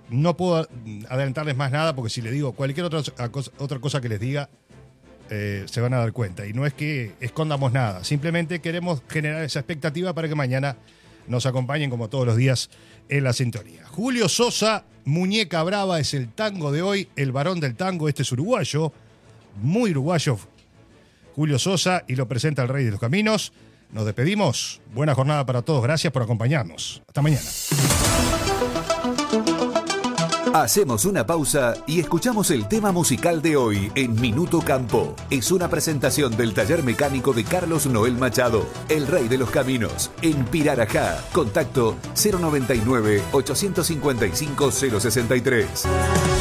no puedo adelantarles más nada porque si les digo cualquier otra cosa que les diga, se van a dar cuenta. Y no es que escondamos nada, simplemente queremos generar esa expectativa para que mañana nos acompañen como todos los días en la sintonía. Julio Sosa, Muñeca Brava es el tango de hoy, el varón del tango. Este es uruguayo, muy uruguayo, Julio Sosa, y lo presenta el Rey de los Caminos. Nos despedimos. Buena jornada para todos. Gracias por acompañarnos. Hasta mañana. Hacemos una pausa y escuchamos el tema musical de hoy en Minuto Campo. Es una presentación del taller mecánico de Carlos Noel Machado, el Rey de los Caminos, en Pirarajá. Contacto 099-855-063.